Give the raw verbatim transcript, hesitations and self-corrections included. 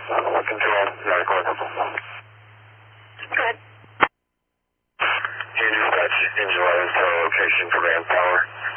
Control, medical. Go ahead. Can you dispatch engine eleven to location for manpower?